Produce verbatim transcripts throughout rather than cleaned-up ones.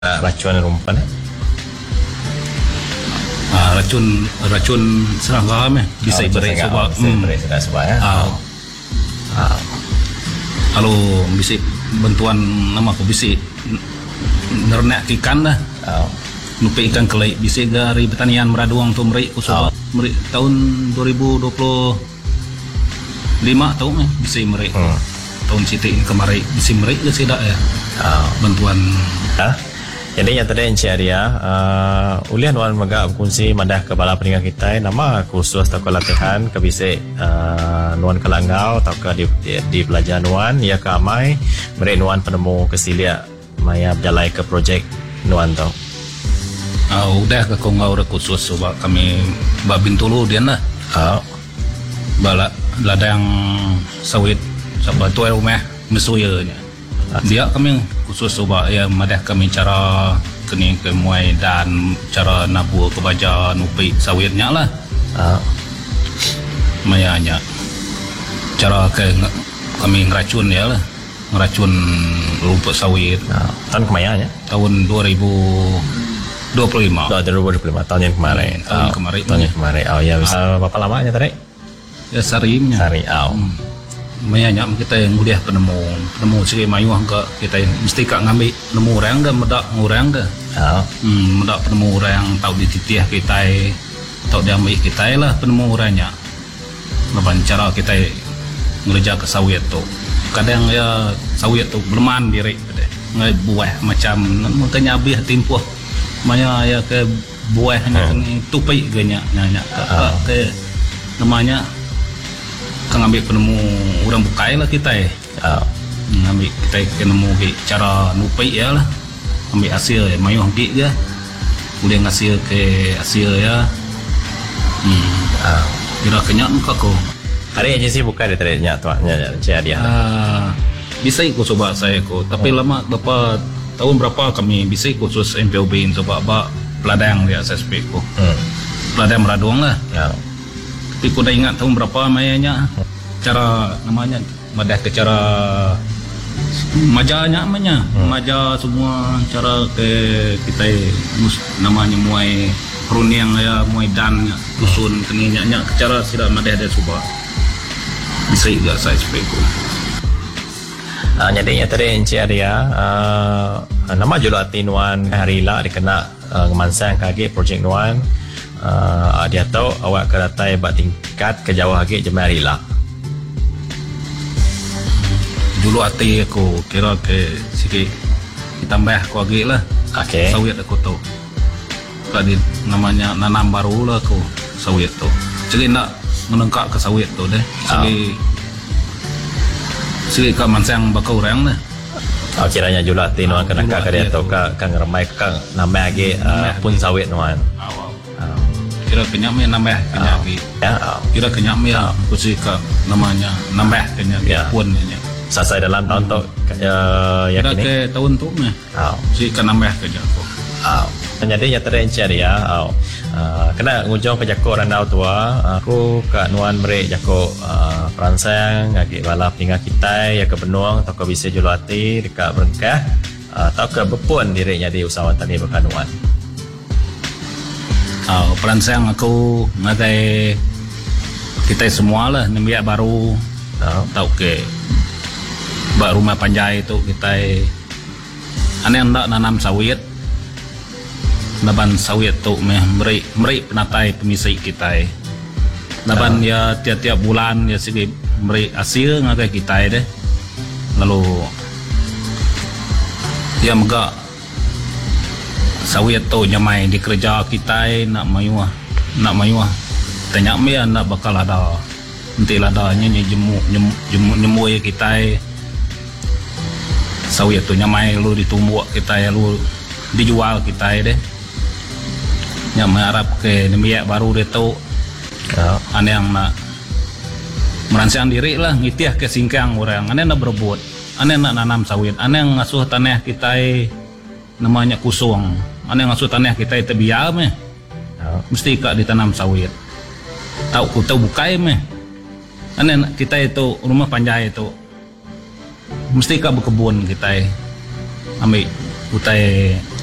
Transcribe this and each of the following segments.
racun rumput eh? Ah, racun racun serangga meh bisa Oh, beri serangga. sebab Oh, bisa beri sebab sebab ya. ah Ah. kalau bisa bantuan nama ko bisa nernak ikan dah Oh. nupi ikan kelai bisa dari pertanian meraduang tu meri usah Oh. meri tahun dua ribu dua puluh lima tahun eh bisa meri Hmm. tahun sitik kemarin bisa meri ke tidak ya Oh. bantuan Ha? Jadi yang tadi Encik Arya, uh, ulian wan maga berkongsi madah kepala peninggal kita nama kursus atau latihan ke bisik uh, nuan kelangau atau ke di, di, di pelajar nuan ia ke amai mereka nuan penemu kesilia maya berjalai ke projek nuan tu. ah udah ke kongau re khusus sebab kami babin tulu dia lah Oh. bala ladang sawit sabatu rumah mesuyanya dia kami khusus sebab ya madah kami cara kini ke muai dan cara nabur ke baja nupi sawitnya lah Oh. mayanya cara ke kami ngeracun ya lah ngeracun rumput sawit Oh. Tahun kemarin ya? tahun dua ribu dua puluh lima dua ribu dua puluh lima tahun yang kemarin. Tahun Oh. kemarin. Tahun yang kemarin. Oh ya bisa berapa lamanya tadi? ya sarimnya Sari. Oh. hmm. Mayanya kita yang mudah penemu penemu segi mayu ke kita yang mesti kak ngambil nemu orang ke medak orang ke Oh. hmm, medak penemu orang tahu dititiah kita tahu diambil kita lah penemu orangnya lepas cara kita ngerja ke sawit tu kadang ya sawit tu berman diri ngai buah macam makanya habis timpuh maya ya ke buahnya Hmm. ni tupai ganya nanya ke, Oh. ke namanya kan ambil penemu orang bukai lah kita eh Oh. ambil kita kena nemu ke cara nupai ya lah ambil hasil ya mayu hangki ke boleh ngasih ke hasil ya hmm Oh. kira kenyak muka ko Hari agensi buka dia tadi nyak tuan nyak Encik Arya. ah bisa ikut coba saya ko tapi lama berapa tahun berapa kami bisa ikut khusus M P O B sebab apa peladang di S S P ko Hmm. peladang meraduang lah Oh. tapi aku dah ingat tahun berapa mayanya cara namanya madah ke cara majanya namanya Hmm. maja semua cara ke kita mus- namanya muai peruniang ya muai dan dusun keninya nya ke cara sila madah ada cuba bisa juga saya speku Uh, jadi yang tadi Encik Arya uh, nama julati nuan hari lah dikena uh, ngemansang kaki projek nuan uh, dia tahu awak ke datai buat tingkat ke jauh lagi jemaah hari lah. dulu hati aku kira ke sikit ditambah aku lagi lah Okey. sawit aku tu tadi namanya nanam baru lah aku sawit tu jadi nak menengkak ke sawit tu deh jadi jadi ke mansang bakau orang dah Oh, kiranya julati nuan kena julati kak dia tu. tahu kak kang ramai kang nama lagi uh, pun sawit nuan. awal Uh, kira kenyam ya nambah kenyam lagi ya. Uh, kira kenyam ya aku sih ke namanya nambah kenyam Ya. pun nya Sasai dalam tahun tu uh, yang kira kini. ke tahun tu mah Oh. si ke nambah kenyam aku Oh. Jadi yang tadi Encik Arya, oh. uh, kena ngujung ke Jako Randau tua, aku ke Nuan Merik Jako uh, peransang, ngaki bala tinggal kita, ya ke Benuang, atau ke Bisa Julati, dekat Berengkah, uh, atau ke Bepun dirinya di usahawan tani Bekanuan. oh, peransang aku ngatai kita semua lah nembiak baru Oh. tahu ke bak rumah panjai itu kita ane hendak nanam sawit naban sawit tu meh meri meri penatai pemisai kita naban ya tiap-tiap bulan ya segi meri hasil ngakai kita deh lalu ya mega sawit tu nyamai di kerja kita nak mayuah nak mayuah tanya me nak bakal ada nanti ladanya jemu jemu jemu jemu ya kita sawit tu nyamai lu ditumbuk kita ya lu dijual kita deh nyamai Arab ke nemiak baru dia tu Oh. ane yang nak merancang diri lah ngitiah ke singkang orang ane nak berebut ane nak nanam sawit ane yang ngasuh tanah kita namanya kusung ane yang ngasuh tanah kita tebiar meh Oh. mesti kak ditanam sawit tahu ku tahu bukai meh ane nak kita itu rumah panjai itu mesti kak berkebun kita ambil utai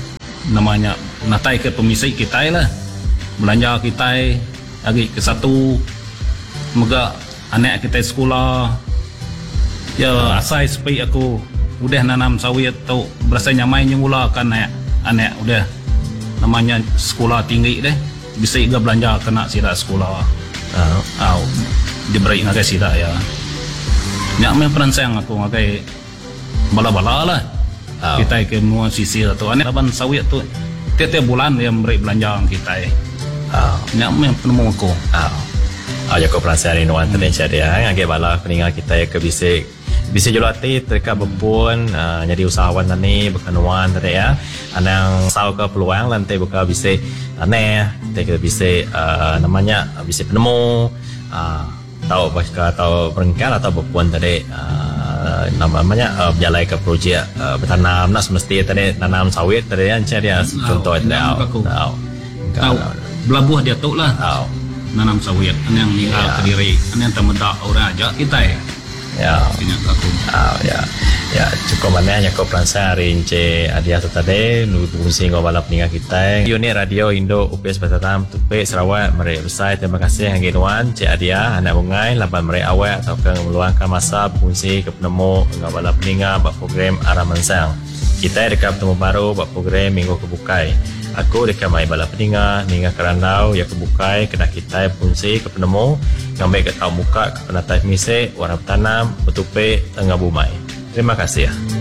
namanya natai ke pemisai kita lah belanja kita lagi ke satu mega anak kita sekolah ya asai supaya aku udah nanam sawit tu berasa nyamai nyula kan anak anak udah namanya sekolah tinggi deh bisa juga belanja kena sida sekolah ah uh, diberi ngagai sida ya nyak me peransang aku ngagai bala-bala lah oh. Kita ke mua sisi atau anak laban sawit tu tiap-tiap bulan dia beri belanja kita ah oh. Nyak me penemu aku ah oh. Oh, Joko perasaan ini wan tadi dia ngagai bala peninggal kita ya ke bisa bisa julati mereka berpun uh, jadi usahawan tani berkenuan tadi ya anang saw ke peluang lantai buka bisa aneh kita bisa uh, namanya bisa penemu uh, tahu bahkan tahu berengkar atau berpun tadi uh, namanya uh, berjalan ke projek uh, bertanam nak semesti tadi tanam sawit tadi ya cari ya contoh tadi tahu tahu belabuh dia tu lah tahu nanam sawit yang tinggal ke diri yang temedak orang aja kita ya ya oh, ya ya cukup mana ya kau pelansa rince adia tadi nunggu singo balap ninga kita unit radio Indo U P S Batam Tupe Sarawak mereka besar terima kasih yang ginuan cik adia anak bungai lapan mereka awak atau ke meluangkan masa fungsi ke penemu nggak balap ninga buat program arah mensang kita dekat temu baru buat program minggu kebukai aku dekat mai balap ninga ninga kerandau ya kebukai kena kita fungsi ke penemu ngambil ke tahu muka ke penatai mise warna tanam betupe tengah bumai. Terima kasih ya.